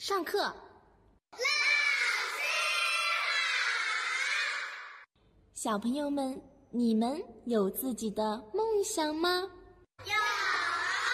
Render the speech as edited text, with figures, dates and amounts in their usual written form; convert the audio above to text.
上课。老师好！小朋友们，你们有自己的梦想吗？有。